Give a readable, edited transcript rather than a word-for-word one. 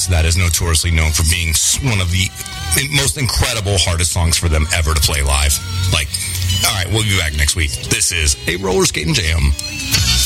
Yes, that is notoriously known for being one of the most incredible, hardest songs for them ever to play live. Like, all right, we'll be back next week. This is a Roller Skating Jam.